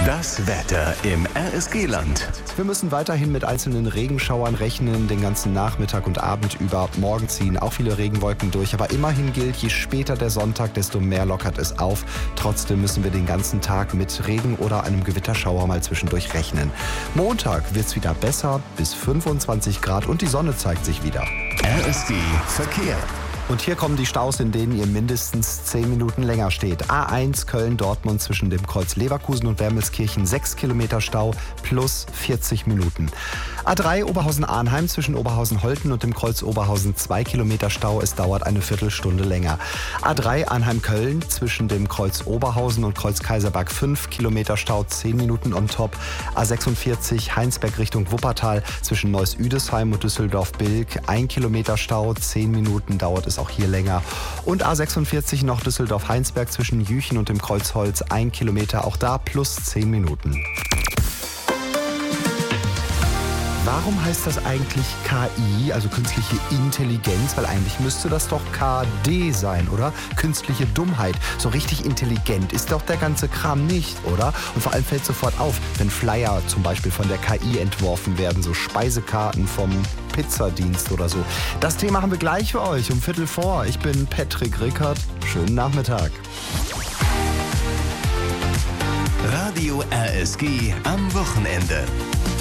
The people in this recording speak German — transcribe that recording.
Das Wetter im RSG-Land. Wir müssen weiterhin mit einzelnen Regenschauern rechnen, den ganzen Nachmittag und Abend über. Morgen ziehen auch viele Regenwolken durch, aber immerhin gilt, je später der Sonntag, desto mehr lockert es auf. Trotzdem müssen wir den ganzen Tag mit Regen oder einem Gewitterschauer mal zwischendurch rechnen. Montag wird es wieder besser, bis 25 Grad und die Sonne zeigt sich wieder. RSG Verkehr. Und hier kommen die Staus, in denen ihr mindestens 10 Minuten länger steht. A1 Köln-Dortmund zwischen dem Kreuz Leverkusen und Wermelskirchen 6 Kilometer Stau plus 40 Minuten. A3 Oberhausen-Arnheim zwischen Oberhausen-Holten und dem Kreuz Oberhausen 2 Kilometer Stau. Es dauert eine Viertelstunde länger. A3 Arnheim-Köln zwischen dem Kreuz Oberhausen und Kreuz Kaiserberg 5 Kilometer Stau, 10 Minuten on top. A46 Heinsberg Richtung Wuppertal zwischen Neuss-Üdesheim und Düsseldorf-Bilk 1 Kilometer Stau, 10 Minuten dauert es auch hier länger. Und A46 noch Düsseldorf-Heinsberg zwischen Jüchen und dem Kreuz Holz 1 Kilometer, auch da plus 10 Minuten. Warum heißt das eigentlich KI, also künstliche Intelligenz? Weil eigentlich müsste das doch KD sein, oder? Künstliche Dummheit. So richtig intelligent ist doch der ganze Kram nicht, oder? Und vor allem fällt sofort auf, wenn Flyer zum Beispiel von der KI entworfen werden, so Speisekarten vom Pizzadienst oder so. Das Thema haben wir gleich für euch um 15:45. Ich bin Patrick Rickert. Schönen Nachmittag. Radio RSG am Wochenende.